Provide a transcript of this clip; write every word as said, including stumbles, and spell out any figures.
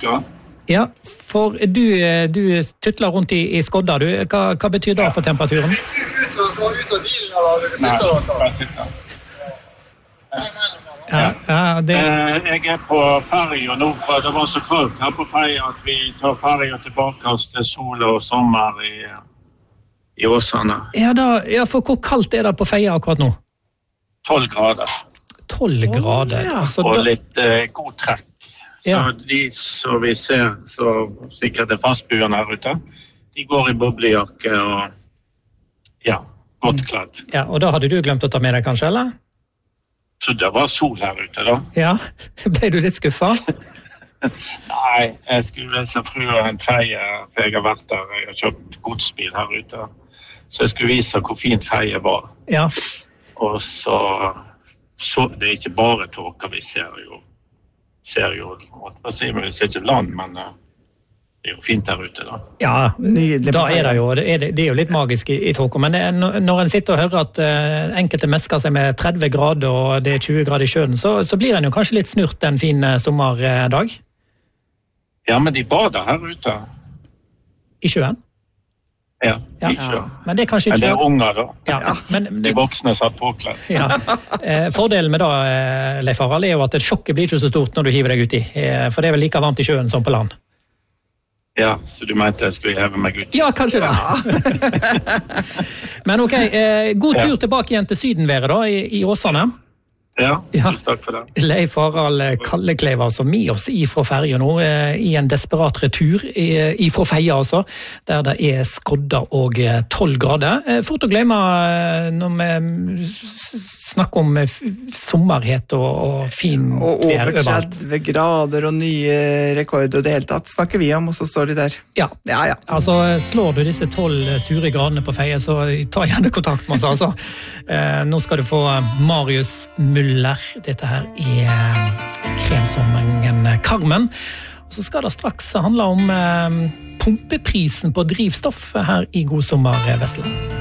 Bodø-Aker. Ja, for du, du tytler rundt i, i Skodda, du. Hva, hva betyr det for temperaturen? Ut av bilen, eller du sitter der? Nei, bare sitter. Ja, ja, det... Jeg er på ferie nå, for det var så kaldt her på ferie at vi tar ferie tilbake oss til sol og sommer i, i Åsane. Ja, da, ja, for hvor kaldt er det på feie akkurat nå? tolv grader. tolv grader? Oh, ja. Altså, og da... litt uh, god trekk. Så ja. De som vi ser, så sikkert er fastbuerne her ute, de går i boblejakke og ja, godt kledd. Ja, og da hadde du glemt å ta med deg kanskje, eller? Så det var sol her ute da. Ja, ble du litt skuffet? Nei, jeg skulle så frue en feie, for jeg har vært der, jeg har kjøpt godsbil her ute. Så jeg skulle vise hvor fint feie var. Ja. Og så, så det er ikke bare tåker vi ser jo. Ser jo, hva sier vi, vi ser ikke land, men uh, det er jo fint der ute da. Ja, da er det jo, det er, det er jo litt magisk i, i tåker, men det, når en sitter og hører at uh, enkelte mesker seg med tretti grader og det er tjue grader i sjøen, så, så blir en jo kanskje litt snurt en fin uh, sommerdag. Ja, men de bader her ute. I sjøen? Ja, ja. i sjøen. Men det er kanskje ikke... Men det er unger da. Ja, men, de voksne satt påkledd. Ja. Fordelen med det, Leif Harald, er jo at sjokket blir ikke så stort når du hiver deg ut i, for det er vel like varmt i sjøen som på land. Ja, så du mente jeg skulle heve meg ut? Ja, kanskje det. Men ok, god tur tilbake igjen til sydenværet da, i, i Åsane. Ja, tusen takk for det. Leif Harald Kallekleiv, altså, med oss ifra Ferje nå, i en desperat retur ifra Feia, altså, der det er skodda og tolv grader. Fort å glemme når vi snakker om sommerhet og, og fin og over tretti grader og nye rekorder og det hele tatt snakker vi om, og så står de der. Ja, ja, ja. Altså slår du disse tolv sure gradene på Feie, så ta gjerne kontakt med oss, altså. Nå skal du få Marius Muller. Dette her er kremsommen Carmen. Og så skal det straks handle om pumpeprisen på drivstoff her i God sommer Vestland.